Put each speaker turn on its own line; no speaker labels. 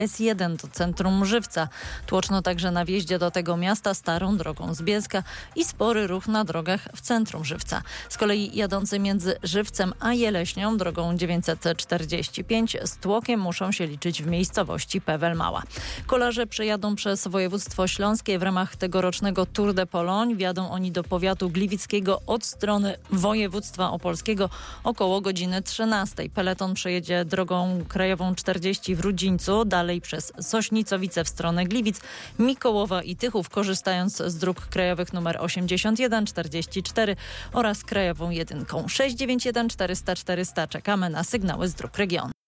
S1 do centrum Żywca. Tłoczno także na wjeździe do tego miasta starą drogą z Bielska i spory ruch na drogach w centrum Żywca. Z kolei jadący między Żywcem a Jeleśnią drogą 945 z tłokiem muszą się liczyć w miejscowości Pewel Mała. Kolarze przejadą przez województwo śląskie w ramach tegorocznego Tour de Pologne. Wjadą oni do powiatu gliwickiego od strony województwa opolskiego około godziny 13. Peleton przejedzie drogą krajową 40 w Rudzińcu, dalej przez Sośnicowice w stronę Gliwic, Mikołowa i Tychów, korzystając z dróg krajowych nr 81, 44 oraz krajową 1. 691 400 400. Czekamy na sygnały z dróg regionu.